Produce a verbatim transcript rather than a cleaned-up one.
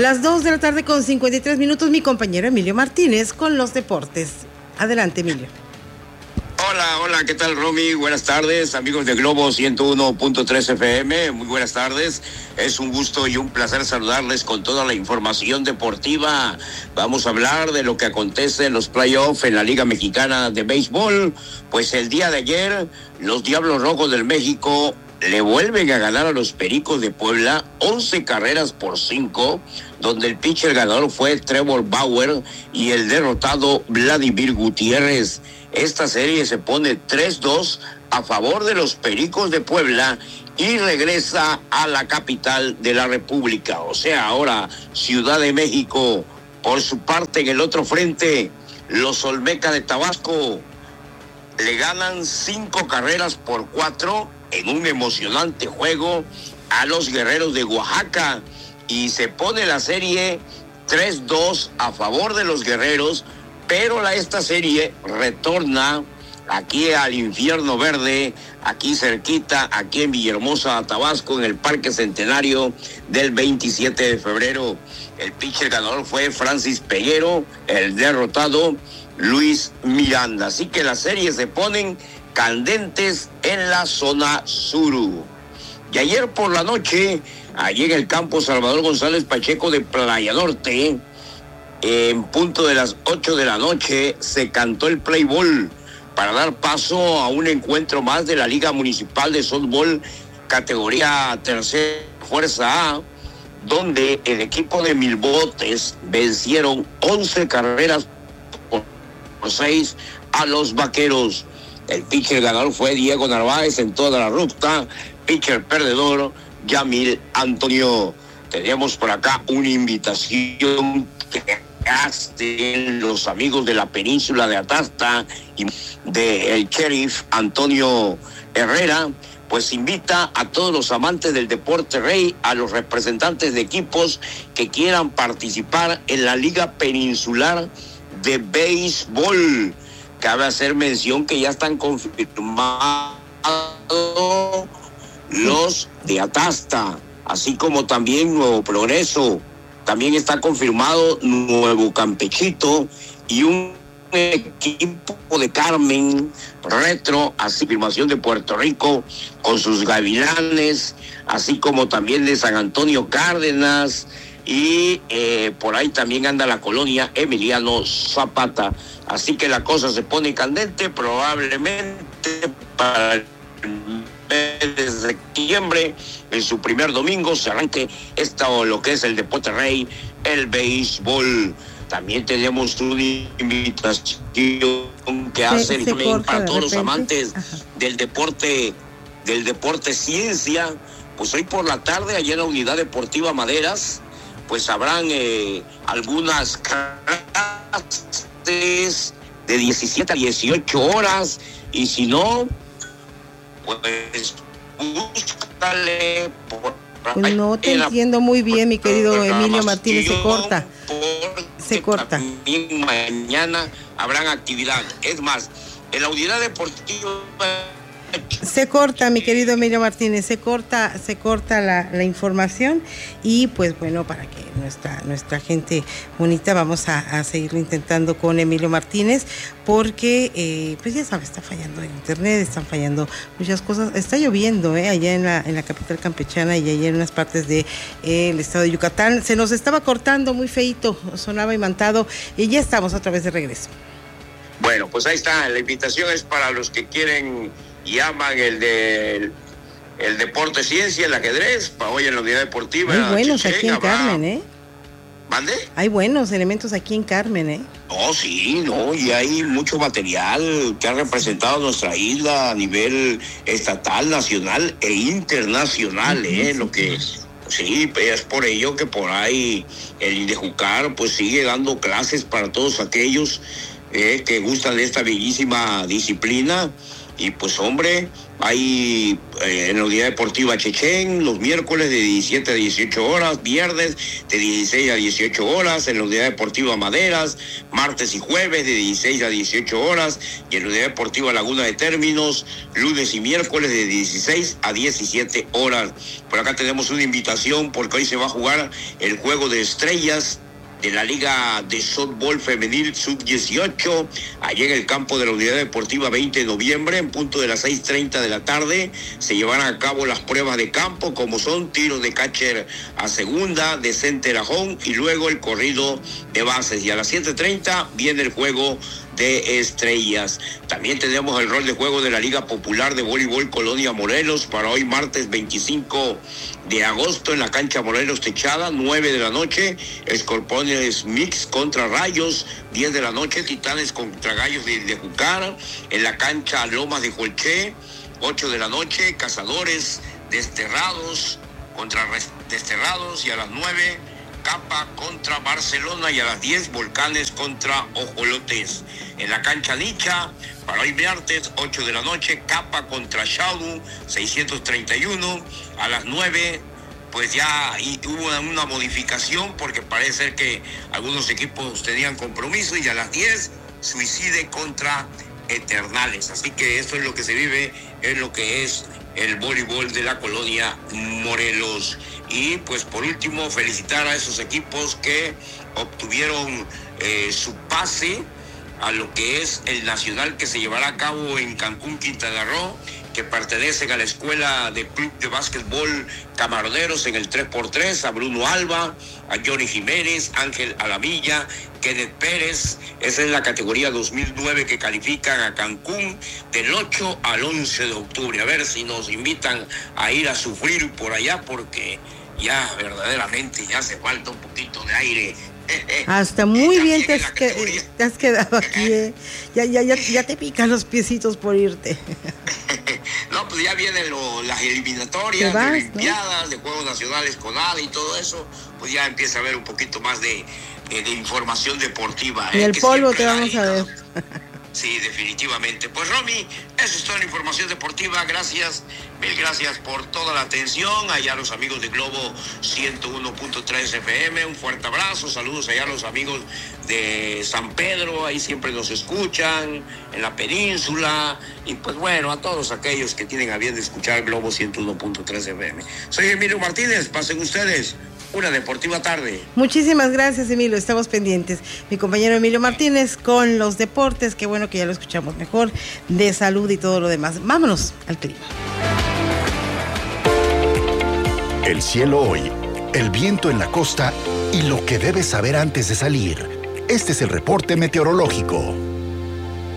Las dos de la tarde con cincuenta y tres minutos, mi compañero Emilio Martínez con los deportes. Adelante, Emilio. Hola, hola, ¿qué tal, Romy? Buenas tardes, amigos de Globo ciento uno punto tres F M, muy buenas tardes. Es un gusto y un placer saludarles con toda la información deportiva. Vamos a hablar de lo que acontece en los playoffs en la Liga Mexicana de Béisbol. Pues el día de ayer, los Diablos Rojos del México le vuelven a ganar a los Pericos de Puebla, once carreras por cinco, donde el pitcher ganador fue Trevor Bauer y el derrotado Vladimir Gutiérrez. Esta serie se pone tres dos a favor de los Pericos de Puebla y regresa a la capital de la República, o sea, ahora Ciudad de México. Por su parte, en el otro frente, los Olmecas de Tabasco le ganan cinco carreras por cuatro en un emocionante juego a los Guerreros de Oaxaca y se pone la serie tres dos a favor de los Guerreros, pero la, esta serie retorna aquí al Infierno Verde, aquí cerquita, aquí en Villahermosa, Tabasco, en el Parque Centenario del veintisiete de febrero. El pitcher ganador fue Francis Peguero, el derrotado Luis Miranda. Así que las series se ponen candentes en la zona sur. Y ayer por la noche, allí en el campo Salvador González Pacheco de Playa Norte, en punto de las ocho de la noche, se cantó el play ball para dar paso a un encuentro más de la Liga Municipal de Softball categoría tercera fuerza A, donde el equipo de Milbotes vencieron once carreras por seis a los Vaqueros. El pitcher ganador fue Diego Narváez en toda la ruta, pitcher perdedor Yamil Antonio. Tenemos por acá una invitación que hacen los amigos de la península de Atasta y del sheriff Antonio Herrera, pues invita a todos los amantes del deporte rey, a los representantes de equipos que quieran participar en la Liga Peninsular de Béisbol. Cabe hacer mención que ya están confirmados los de Atasta, así como también Nuevo Progreso. También está confirmado Nuevo Campechito y un equipo de Carmen Retro, así firmación de Puerto Rico con sus Gavilanes, así como también de San Antonio Cárdenas, y eh, por ahí también anda la colonia Emiliano Zapata. Así que la cosa se pone candente, probablemente para el mes de septiembre, en su primer domingo, se arranque esto, lo que es el deporte rey, el béisbol. También tenemos una invitación que hace para todos los amantes Ajá. del deporte, del deporte ciencia. Pues hoy por la tarde, allá en la Unidad Deportiva Maderas, pues habrán eh, algunas clases de diecisiete a dieciocho horas, y si no, pues búscale por Pues no te entiendo muy bien, mi querido Emilio Martínez, se corta, se corta. También mañana habrán actividad. Es más, en la unidad deportiva... Se corta, mi querido Emilio Martínez, se corta, se corta la, la información, y pues bueno, para que nuestra nuestra gente bonita, vamos a, a seguirlo intentando con Emilio Martínez, porque eh, pues ya sabes, está fallando el internet, están fallando muchas cosas, está lloviendo eh, allá en la en la capital campechana y allá en unas partes del de, eh, estado de Yucatán, se nos estaba cortando muy feito, sonaba imantado, y ya estamos otra vez de regreso. Bueno, pues ahí está, la invitación es para los que quieren y aman el de el deporte ciencia, el ajedrez, para hoy en la unidad deportiva. Muy buenos Chichén, aquí en habrá... Carmen, ¿eh? ¿Mande? Hay buenos elementos aquí en Carmen, ¿eh? Oh, sí, no, y hay mucho material que ha representado nuestra isla a nivel estatal, nacional e internacional, uh-huh, ¿eh? Sí. Lo que sí, es por ello que por ahí el INDEJUCAR pues sigue dando clases para todos aquellos eh, que gustan de esta bellísima disciplina. Y pues hombre, hay eh, en la unidad deportiva Chechén los miércoles de diecisiete a dieciocho horas, viernes de dieciséis a dieciocho horas, en la unidad deportiva Maderas, martes y jueves de dieciséis a dieciocho horas, y en la unidad deportiva Laguna de Términos, lunes y miércoles de dieciséis a diecisiete horas. Por acá tenemos una invitación porque hoy se va a jugar el Juego de Estrellas de la Liga de Softball Femenil sub dieciocho, allá en el campo de la Unidad Deportiva veinte de noviembre, en punto de las seis treinta de la tarde, se llevarán a cabo las pruebas de campo, como son tiros de catcher a segunda, de center a home, y luego el corrido de bases. Y a las siete treinta viene el Juego de Estrellas. También tenemos el rol de juego de la Liga Popular de Voleibol Colonia Morelos para hoy martes veinticinco de agosto en la cancha Morelos Techada, nueve de la noche, Escorpiones Mix contra Rayos, diez de la noche, Titanes contra Gallos de, de Jucar, en la cancha Lomas de Colché, ocho de la noche, Cazadores Desterrados contra Desterrados, y a las nueve, Capa contra Barcelona, y a las diez, Volcanes contra Ojolotes. En la cancha Nicha, para hoy martes, ocho de la noche, Capa contra Shadow, seiscientos treinta y uno. A las nueve, pues ya y hubo una, una modificación porque parece ser que algunos equipos tenían compromiso, y a las diez, Suicide contra Eternales. Así que esto es lo que se vive en lo que es el voleibol de la Colonia Morelos. Y pues por último, felicitar a esos equipos que obtuvieron eh, su pase a lo que es el nacional que se llevará a cabo en Cancún, Quintana Roo, que pertenecen a la Escuela de Club de Básquetbol Camaroneros en el tres por tres, a Bruno Alba, a Johnny Jiménez, Ángel Alamilla, Kenneth Pérez. Esa es la categoría dos mil nueve que califican a Cancún del ocho al once de octubre. A ver si nos invitan a ir a sufrir por allá, porque ya verdaderamente ya hace falta un poquito de aire. Hasta muy bien te has, que, te has quedado aquí, ¿eh? ya, ya, ya, ya te pican los piecitos por irte. No, pues ya vienen lo, las eliminatorias, vas, de Olimpiadas, ¿no? De Juegos Nacionales con A D E y todo eso, pues ya empieza a haber un poquito más de, de, de información deportiva. Y ¿eh? el que polvo te vamos a ver. Sí, definitivamente. Pues Romy, eso es toda la información deportiva. Gracias, mil gracias por toda la atención. Allá a los amigos de Globo ciento uno punto tres F M, un fuerte abrazo. Saludos allá a los amigos de San Pedro, ahí siempre nos escuchan, en la península. Y pues bueno, a todos aquellos que tienen a bien de escuchar Globo ciento uno punto tres F M. Soy Emilio Martínez, pasen ustedes una deportiva tarde. Muchísimas gracias, Emilio, estamos pendientes. Mi compañero Emilio Martínez con los deportes, qué bueno que ya lo escuchamos mejor, de salud y todo lo demás. Vámonos al clima. El cielo hoy, el viento en la costa y lo que debes saber antes de salir. Este es el reporte meteorológico.